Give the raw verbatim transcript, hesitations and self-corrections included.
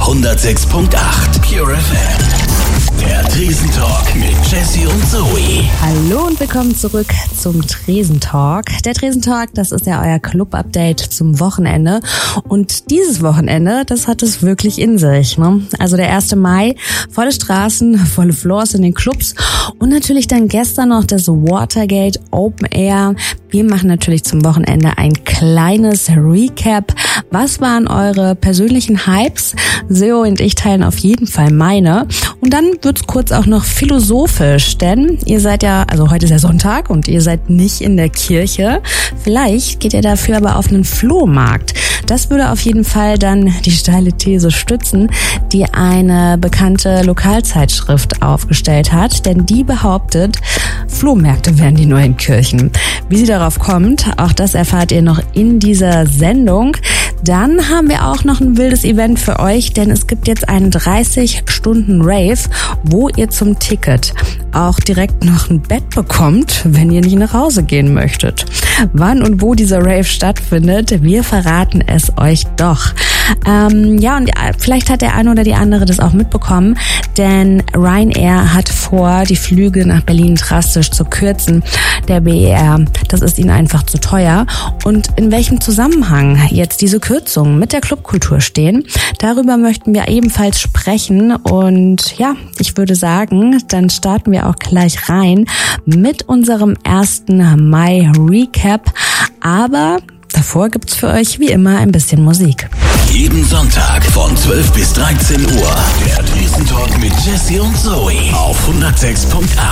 hundertsechs Komma acht Pure F M. Der Tresentalk mit Jessie und Zoe. Hallo und willkommen zurück zum Tresentalk. Der Tresentalk, das ist ja euer Club-Update zum Wochenende. Und dieses Wochenende, das hat es wirklich in sich, ne? Also der erste Mai, volle Straßen, volle Floors in den Clubs und natürlich dann gestern noch das Watergate Open Air. Wir machen natürlich zum Wochenende ein kleines Recap. Was waren eure persönlichen Hypes? Seo und ich teilen auf jeden Fall meine. Und dann wird's kurz auch noch philosophisch, denn ihr seid ja, also heute ist ja Sonntag und ihr seid nicht in der Kirche. Vielleicht geht ihr dafür aber auf einen Flohmarkt. Das würde auf jeden Fall dann die steile These stützen, die eine bekannte Lokalzeitschrift aufgestellt hat, denn die behauptet, Flohmärkte wären die neuen Kirchen. Wie sie darauf kommt, auch das erfahrt ihr noch in dieser Sendung. Dann haben wir auch noch ein wildes Event für euch, denn es gibt jetzt einen dreißig Stunden Rave, wo ihr zum Ticket auch direkt noch ein Bett bekommt, wenn ihr nicht nach Hause gehen möchtet. Wann und wo dieser Rave stattfindet, wir verraten es euch doch. Ähm, ja, und vielleicht hat der eine oder die andere das auch mitbekommen, denn Ryanair hat vor, die Flüge nach Berlin drastisch zu kürzen. Der B E R, das ist ihnen einfach zu teuer. Und in welchem Zusammenhang jetzt diese Kürzungen mit der Clubkultur stehen, darüber möchten wir ebenfalls sprechen. Und ja, ich würde sagen, dann starten wir auch gleich rein mit unserem ersten Mai-Recap. Aber davor gibt's für euch wie immer ein bisschen Musik. Jeden Sonntag von zwölf bis dreizehn Uhr. Der Tresentalk mit Jessie und Zoe auf hundertsechs Komma acht.